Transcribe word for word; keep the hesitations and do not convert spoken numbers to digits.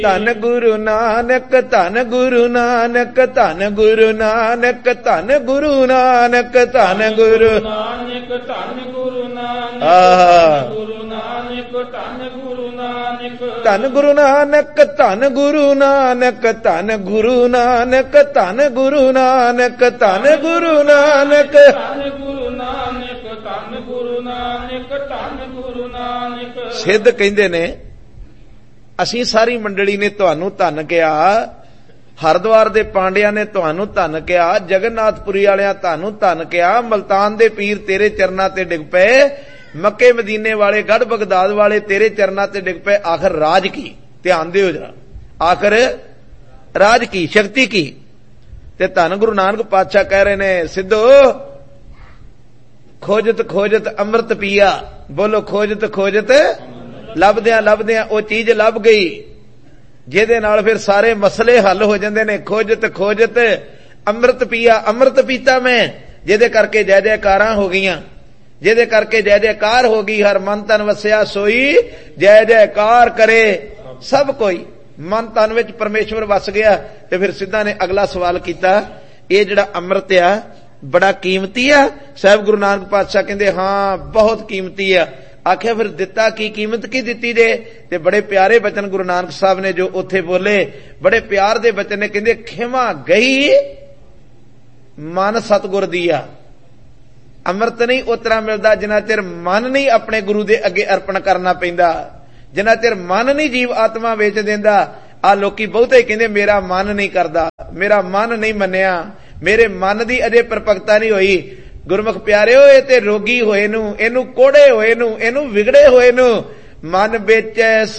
ਧੰਨ ਗੁਰੂ ਨਾਨਕ ਧੰਨ ਗੁਰੂ ਨਾਨਕ ਧੰਨ ਗੁਰੂ ਨਾਨਕ ਧੰਨ ਗੁਰੂ ਨਾਨਕ ਧੰਨ ਗੁਰੂ ਨਾਨਕ ਧੰਨ ਗੁਰੂ ਨਾਨਕ ਆਹ ਗੁਰੂ ਨਾਨਕ ਧੰਨ ਗੁਰੂ ਨਾਨਕ ਧੰਨ ਗੁਰੂ ਨਾਨਕ ਧੰਨ ਗੁਰੂ ਨਾਨਕ ਧੰਨ ਗੁਰੂ ਨਾਨਕ ਧੰਨ ਗੁਰੂ ਨਾਨਕ ਧੰਨ ਗੁਰੂ ਨਾਨਕ ਧੰਨ ਗੁਰੂ ਨਾਨਕ ਧੰਨ ਗੁਰੂ ਨਾਨਕ ਧੰਨ ਗੁਰੂ ਨਾਨਕ। ਸਿੱਧ ਕਹਿੰਦੇ ਨੇ ਅਸੀਂ ਸਾਰੀ ਮੰਡਲੀ ਨੇ ਤੁਹਾਨੂੰ ਧੰਨ ਕਿਹਾ, ਹਰਿਦੁਆਰ ਦੇ ਪਾਂਡਿਆਂ ਨੇ ਤੁਹਾਨੂੰ ਧੰਨ ਕਿਹਾ, ਜਗਨਨਾਥਪੁਰੀ ਵਾਲਿਆਂ ਤੁਹਾਨੂੰ ਧੰਨ ਕਿਹਾ, ਮਲਤਾਨ ਦੇ ਪੀਰ ਤੇਰੇ ਚਰਨਾਂ ਤੇ ਡਿੱਗ ਪਏ, ਮੱਕੇ ਮਦੀਨੇ ਵਾਲੇ ਗੜ ਬਗਦਾਦ ਵਾਲੇ ਤੇਰੇ ਚਰਨਾਂ ਤੇ ਡਿੱਗ ਪਏ। ਆਖਰ ਰਾਜ ਕੀ, ਧਿਆਨ ਦਿਓ ਜਰਾ, ਆਖਰ ਰਾਜ ਕੀ, ਸ਼ਕਤੀ ਕੀ? ਤੇ ਧੰਨ ਗੁਰੂ ਨਾਨਕ ਪਾਤਸ਼ਾਹ ਕਹਿ ਰਹੇ ਨੇ ਸਿੱਧੋ ਖੋਜਤ ਖੋਜਤ ਅੰਮ੍ਰਿਤ ਪੀਆ। ਬੋਲੋ ਖੋਜਤ ਖੋਜਤ, ਲੱਭਦਿਆਂ ਲੱਭਦਿਆਂ ਉਹ ਚੀਜ਼ ਲੱਭ ਗਈ ਜਿਹਦੇ ਨਾਲ ਫਿਰ ਸਾਰੇ ਮਸਲੇ ਹੱਲ ਹੋ ਜਾਂਦੇ ਨੇ। ਖੋਜਤ ਖੋਜਤ ਅੰਮ੍ਰਿਤ ਪੀਆ, ਅੰਮ੍ਰਿਤ ਪੀਤਾ ਮੈਂ, ਜਿਹਦੇ ਕਰਕੇ ਜੈ ਜੈਕਾਰਾਂ ਹੋ ਗਈਆਂ, ਜਿਹਦੇ ਕਰਕੇ ਜੈ ਜੈਕਾਰ ਹੋ ਗਈ। ਹਰ ਮਨ ਤਨ ਵਸਿਆ ਸੋਈ ਜੈ ਜੈਕਾਰ ਕਰੇ ਸਭ ਕੋਈ। ਮਨ ਤਨ ਵਿੱਚ ਪਰਮੇਸ਼ਵਰ ਵਸ ਗਿਆ। ਤੇ ਫਿਰ ਸਿੱਧਾ ਨੇ ਅਗਲਾ ਸਵਾਲ ਕੀਤਾ, ਇਹ ਜਿਹੜਾ ਅੰਮ੍ਰਿਤ ਆ ਬੜਾ ਕੀਮਤੀ ਆ? ਸਾਹਿਬ ਗੁਰੂ ਨਾਨਕ ਪਾਤਸ਼ਾਹ ਕਹਿੰਦੇ ਹਾਂ ਬਹੁਤ ਕੀਮਤੀ ਆ। ਆਖਿਆ ਫਿਰ ਦਿੱਤਾ ਕੀ, ਕੀਮਤ ਕੀ ਦਿੱਤੀ ਜੇ? ਤੇ ਬੜੇ ਪਿਆਰੇ ਬਚਨ ਗੁਰੂ ਨਾਨਕ ਸਾਹਿਬ ਨੇ ਜੋ ਉੱਥੇ ਬੋਲੇ, ਬੜੇ ਪਿਆਰ ਦੇ ਬਚਨ ਨੇ। ਕਹਿੰਦੇ ਖਿਮਾ ਗਈ ਮਨ ਸਤਿਗੁਰ ਦੀ ਆ। ਅੰਮ੍ਰਿਤ ਨਹੀਂ ਉਤਰਾ ਮਿਲਦਾ ਜਿੰਨਾ ਚਿਰ ਮਨ ਨਹੀਂ ਆਪਣੇ ਗੁਰੂ ਦੇ ਅੱਗੇ ਅਰਪਣ ਕਰਨਾ ਪੈਂਦਾ, ਜਿੰਨਾ ਚਿਰ ਮਨ ਨਹੀਂ ਜੀਵ ਆਤਮਾ ਵੇਚ ਦਿੰਦਾ। ਆ ਲੋਕੀ ਬਹੁਤੇ ਕਹਿੰਦੇ ਮੇਰਾ ਮਨ ਨਹੀਂ ਕਰਦਾ, ਮੇਰਾ ਮਨ ਨਹੀਂ ਮੰਨਿਆ, ਮੇਰੇ ਮਨ ਦੀ ਅਜੇ ਪਰਪਕਤਾ ਨਹੀਂ ਹੋਈ। ਗੁਰਮੁਖ ਪਿਆਰਿਓ, ਇਹ ਤੇ ਰੋਗੀ ਹੋਏ ਨੂੰ, ਇਹਨੂੰ ਕੋੜੇ ਹੋਏ ਨੂੰ, ਇਹਨੂੰ ਵਿਗੜੇ ਹੋਏ ਨੂੰ ਮਨ ਵਿੱਚ